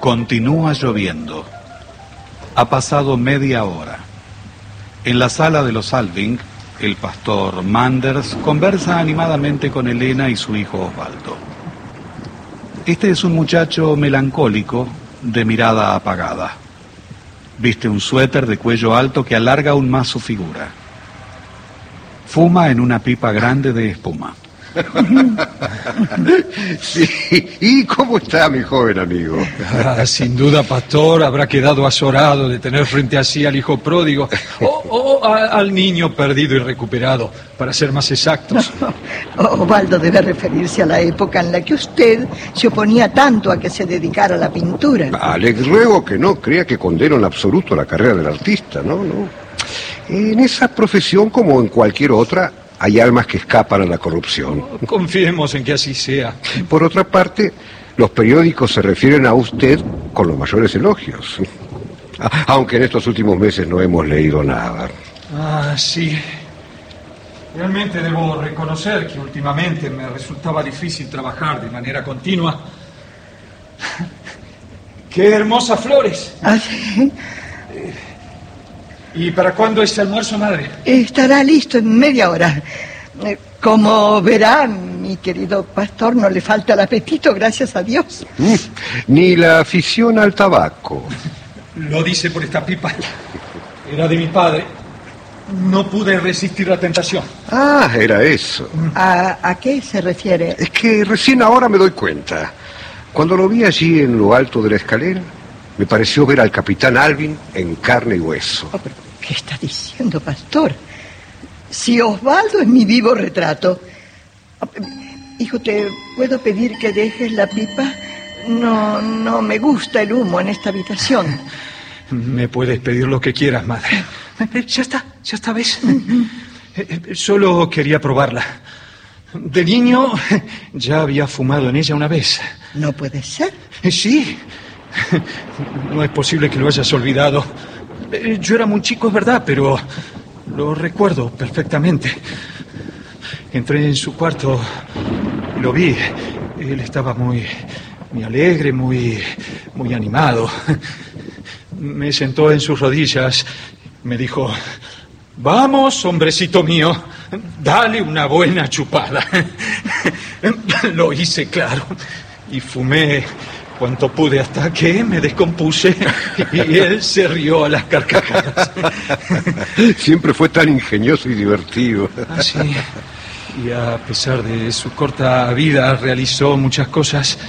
Continúa lloviendo. Ha pasado media hora. En la sala de los Alving, el pastor Manders conversa animadamente con Elena y su hijo Osvaldo. Este es un muchacho melancólico, de mirada apagada. Viste un suéter de cuello alto que alarga aún más su figura. Fuma en una pipa grande de espuma. Sí. ¿Y cómo está mi joven amigo? Sin duda, pastor, habrá quedado azorado de tener frente a sí al hijo pródigo o al niño perdido y recuperado, para ser más exactos. Osvaldo debe referirse a la época en la que usted se oponía tanto a que se dedicara a la pintura. Le ruego que no crea que condeno en absoluto la carrera del artista, ¿no? En esa profesión, como en cualquier otra, hay almas que escapan a la corrupción. Confiemos en que así sea. Por otra parte, los periódicos se refieren a usted con los mayores elogios. Aunque en estos últimos meses no hemos leído nada. Sí. Realmente debo reconocer que últimamente me resultaba difícil trabajar de manera continua. ¡Qué hermosas flores! ¿Sí? ¿Y para cuándo es el almuerzo, madre? Estará listo en media hora. Como verán, mi querido pastor, no le falta el apetito, gracias a Dios. Ni la afición al tabaco. Lo dice por esta pipa. Era de mi padre. No pude resistir la tentación. Era eso. ¿A qué se refiere? Es que recién ahora me doy cuenta. Cuando lo vi allí en lo alto de la escalera, me pareció ver al capitán Alvin en carne y hueso. ¿Pero qué está diciendo, pastor? Si Osvaldo es mi vivo retrato. Hijo, ¿te puedo pedir que dejes la pipa? No me gusta el humo en esta habitación. Me puedes pedir lo que quieras, madre. Ya está, ¿ves? Solo quería probarla. De niño ya había fumado en ella una vez. ¿No puede ser? Sí. No es posible que lo hayas olvidado. Yo era muy chico, es verdad, pero lo recuerdo perfectamente. Entré en su cuarto y lo vi. Él estaba muy alegre, muy animado. Me sentó en sus rodillas. Me dijo: vamos, hombrecito mío, dale una buena chupada. Lo hice, claro, y fumé cuanto pude hasta que me descompuse y él se rió a las carcajadas. Siempre fue tan ingenioso y divertido. Sí. Y a pesar de su corta vida realizó muchas cosas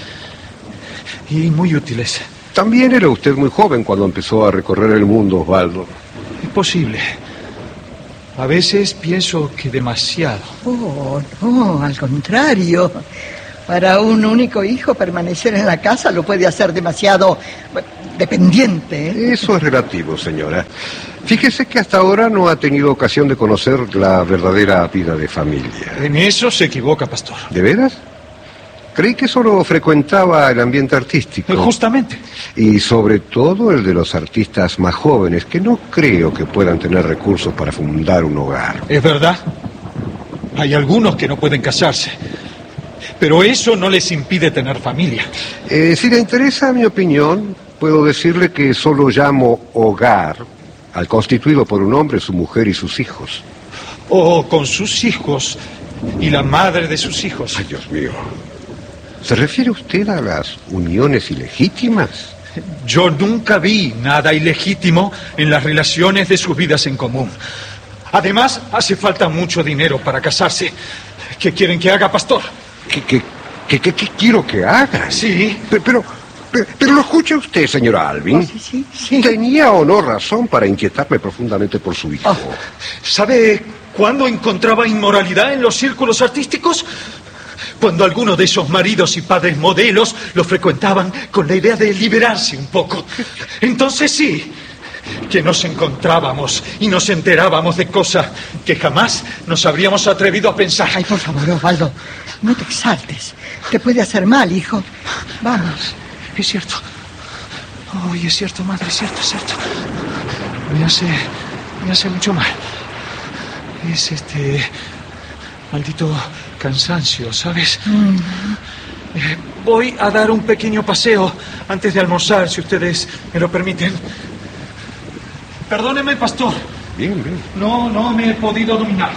y muy útiles. También era usted muy joven cuando empezó a recorrer el mundo, Osvaldo. Es posible. A veces pienso que demasiado. No, al contrario. Para un único hijo, permanecer en la casa lo puede hacer demasiado dependiente, ¿eh? Eso es relativo, señora. Fíjese que hasta ahora no ha tenido ocasión de conocer la verdadera vida de familia. En eso se equivoca, pastor. ¿De veras? Creí que solo frecuentaba el ambiente artístico. Justamente. Y sobre todo el de los artistas más jóvenes, que no creo que puedan tener recursos para fundar un hogar. Es verdad. Hay algunos que no pueden casarse. Pero eso no les impide tener familia. Si le interesa mi opinión, puedo decirle que solo llamo hogar al constituido por un hombre, su mujer y sus hijos. O con sus hijos y la madre de sus hijos. Ay, Dios mío. ¿Se refiere usted a las uniones ilegítimas? Yo nunca vi nada ilegítimo en las relaciones de sus vidas en común. Además, hace falta mucho dinero para casarse. ¿Qué quieren que haga, pastor? ¿Qué quiero que haga? Sí. Pero lo escucha usted, señora Alvin. Sí. ¿Tenía o no razón para inquietarme profundamente por su hijo? ¿Sabe cuándo encontraba inmoralidad en los círculos artísticos? Cuando algunos de esos maridos y padres modelos lo frecuentaban con la idea de liberarse un poco. Entonces sí, que nos encontrábamos y nos enterábamos de cosas que jamás nos habríamos atrevido a pensar. Ay, por favor, Osvaldo, no te exaltes. Te puede hacer mal, hijo. Vamos. Es cierto. Ay, es cierto, madre, es cierto. Me hace mucho mal. Es maldito cansancio, ¿sabes? Voy a dar un pequeño paseo antes de almorzar, si ustedes me lo permiten. Perdóneme, pastor. Bien. No me he podido dominar.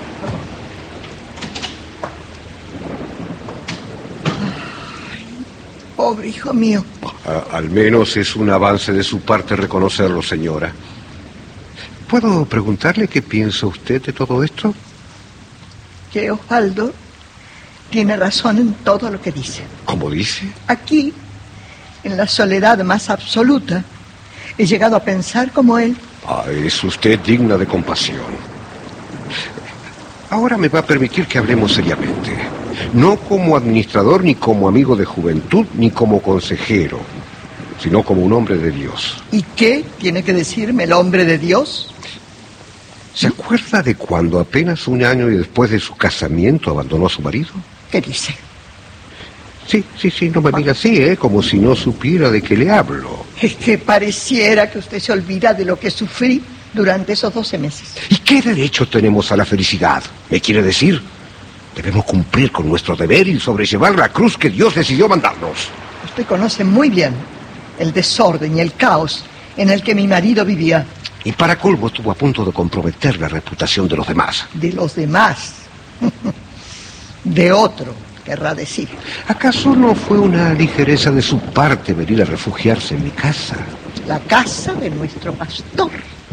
Pobre hijo mío. Al menos es un avance de su parte reconocerlo, señora. ¿Puedo preguntarle qué piensa usted de todo esto? Que Osvaldo tiene razón en todo lo que dice. ¿Cómo dice? Aquí, en la soledad más absoluta, he llegado a pensar como él. Es usted digna de compasión. Ahora me va a permitir que hablemos seriamente. No como administrador, ni como amigo de juventud, ni como consejero, sino como un hombre de Dios. ¿Y qué tiene que decirme el hombre de Dios? ¿Se acuerda de cuando apenas un año y después de su casamiento abandonó a su marido? ¿Qué dice? Sí, no me mira así, como si no supiera de qué le hablo. Es que pareciera que usted se olvida de lo que sufrí durante esos 12 meses. ¿Y qué derecho tenemos a la felicidad? ¿Me quiere decir? Debemos cumplir con nuestro deber y sobrellevar la cruz que Dios decidió mandarnos. Usted conoce muy bien el desorden y el caos en el que mi marido vivía. Y para colmo estuvo a punto de comprometer la reputación de los demás. De los demás. De otro, querrá decir. ¿Acaso no fue una ligereza de su parte venir a refugiarse en mi casa? La casa de nuestro pastor.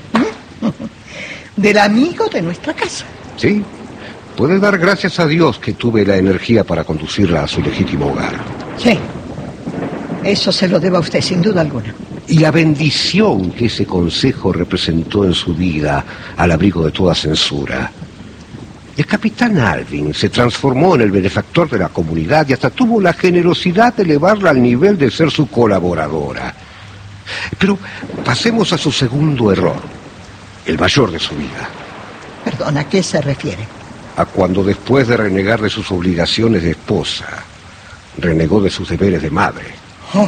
Del amigo de nuestra casa. Sí, puede dar gracias a Dios que tuve la energía para conducirla a su legítimo hogar. Sí, eso se lo debo a usted, sin duda alguna. Y la bendición que ese consejo representó en su vida al abrigo de toda censura. El capitán Alvin se transformó en el benefactor de la comunidad y hasta tuvo la generosidad de elevarla al nivel de ser su colaboradora. Pero pasemos a su segundo error, el mayor de su vida. Perdón, ¿a qué se refiere? A cuando después de renegar de sus obligaciones de esposa, renegó de sus deberes de madre. Oh.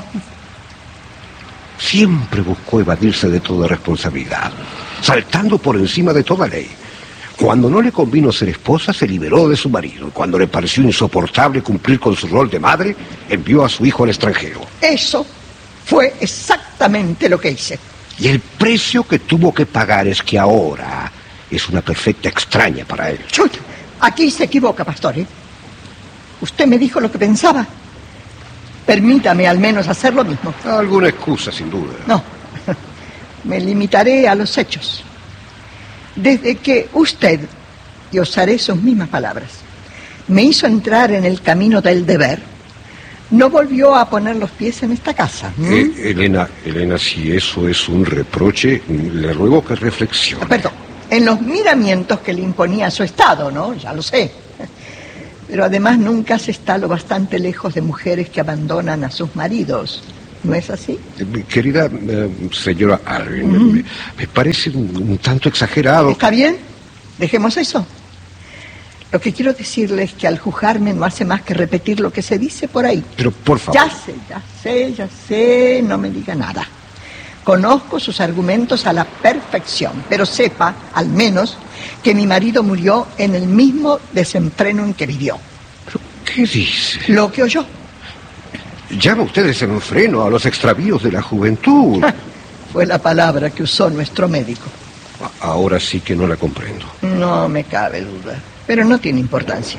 Siempre buscó evadirse de toda responsabilidad, saltando por encima de toda ley. Cuando no le convino ser esposa, se liberó de su marido. Y cuando le pareció insoportable cumplir con su rol de madre, envió a su hijo al extranjero. Eso fue exactamente lo que hice. Y el precio que tuvo que pagar es que ahora es una perfecta extraña para él. Chuta, aquí se equivoca, pastor, ¿eh? Usted me dijo lo que pensaba. Permítame al menos hacer lo mismo. Alguna excusa, sin duda. No, me limitaré a los hechos. Desde que usted, y usaré sus mismas palabras, me hizo entrar en el camino del deber, no volvió a poner los pies en esta casa. Elena, si eso es un reproche, le ruego que reflexione. Perdón, en los miramientos que le imponía su estado, ¿no? Ya lo sé. Pero además nunca se está lo bastante lejos de mujeres que abandonan a sus maridos. ¿No es así? Querida señora Alvin, me parece un tanto exagerado. ¿Está bien? Dejemos eso. Lo que quiero decirle es que al juzgarme no hace más que repetir lo que se dice por ahí. Pero por favor. Ya sé, no me diga nada. Conozco sus argumentos a la perfección, pero sepa, al menos, que mi marido murió en el mismo desenfreno en que vivió. ¿Pero qué dice? Lo que oyó. Llama usted desenfreno a los extravíos de la juventud. Fue la palabra que usó nuestro médico. Ahora sí que no la comprendo. No me cabe duda, pero no tiene importancia.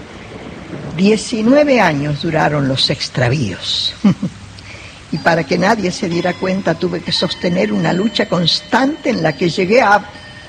19 años duraron los extravíos. Y para que nadie se diera cuenta tuve que sostener una lucha constante en la que llegué a...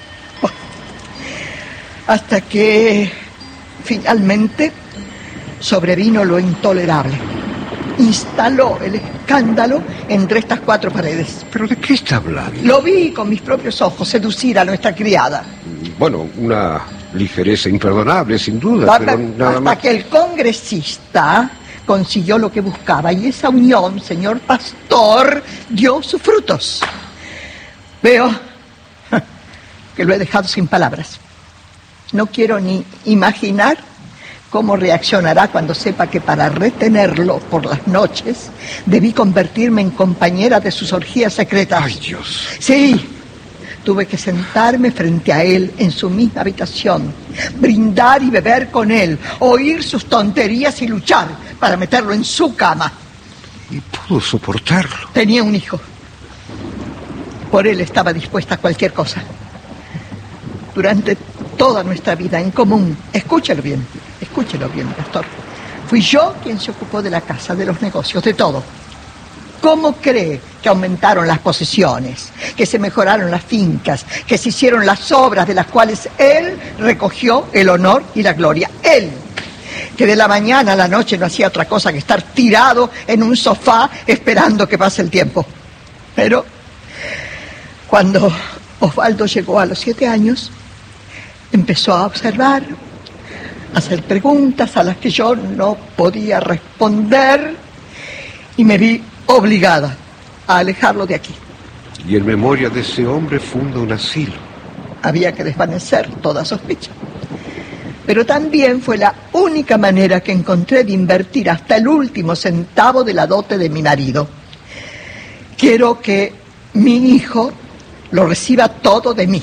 hasta que finalmente sobrevino lo intolerable. Instaló el escándalo entre estas 4 paredes. ¿Pero de qué está hablando? Lo vi con mis propios ojos seducir a nuestra criada. Bueno, una ligereza imperdonable, sin duda, pero nada más. Hasta que el congresista consiguió lo que buscaba y esa unión, señor pastor, dio sus frutos. Veo que lo he dejado sin palabras. No quiero ni imaginar cómo reaccionará cuando sepa que para retenerlo por las noches debí convertirme en compañera de sus orgías secretas. ¡Ay, Dios! Sí, tuve que sentarme frente a él en su misma habitación, brindar y beber con él, oír sus tonterías y luchar para meterlo en su cama. Y pudo soportarlo. Tenía un hijo. Por él estaba dispuesta a cualquier cosa. Durante toda nuestra vida en común, escúchelo bien, pastor. Fui yo quien se ocupó de la casa, de los negocios, de todo. ¿Cómo cree que aumentaron las posesiones, que se mejoraron las fincas, que se hicieron las obras de las cuales él recogió el honor y la gloria? Él, que de la mañana a la noche no hacía otra cosa que estar tirado en un sofá esperando que pase el tiempo. Pero cuando Osvaldo llegó a los 7 años, empezó a observar, a hacer preguntas a las que yo no podía responder y me vi obligada a alejarlo de aquí. Y en memoria de ese hombre funda un asilo. Había que desvanecer toda sospecha. Pero también fue la única manera que encontré de invertir hasta el último centavo de la dote de mi marido. Quiero que mi hijo lo reciba todo de mí.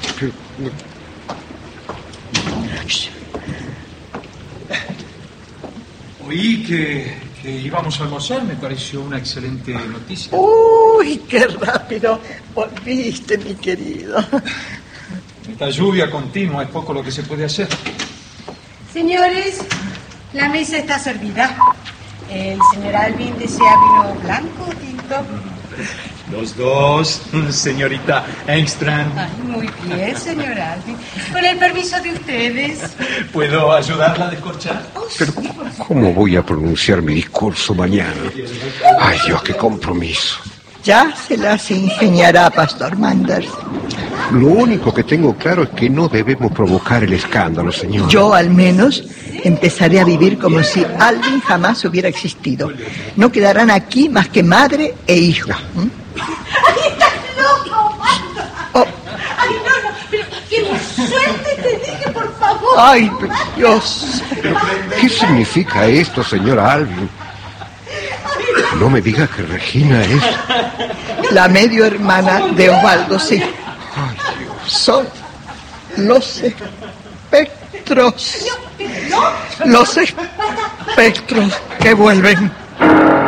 Oí que íbamos a almorzar, me pareció una excelente noticia. ¡Uy, qué rápido volviste, mi querido! Esta lluvia continua es poco lo que se puede hacer. Señores, la mesa está servida. El señor Alvin desea vino blanco o tinto. Los dos, señorita Engstrand. Ay, muy bien, señor Alvin. Con el permiso de ustedes. ¿Puedo ayudarla a descorchar? Pero, ¿cómo voy a pronunciar mi discurso mañana? Ay, Dios, qué compromiso. Ya se las ingeniará, Pastor Manders. Lo único que tengo claro es que no debemos provocar el escándalo, señor. Yo, al menos, empezaré a vivir como si Alvin jamás hubiera existido. No quedarán aquí más que madre e hijo. ¡Ay, estás loco, Osvaldo! Oh. ¡Ay, no! Pero que suelte, te dije, por favor. ¡Ay, Dios! ¿Qué significa esto, señora Alvin? No me diga que Regina es... La medio hermana de Osvaldo, sí. Ay, Dios. Son los espectros. No. Los espectros que vuelven.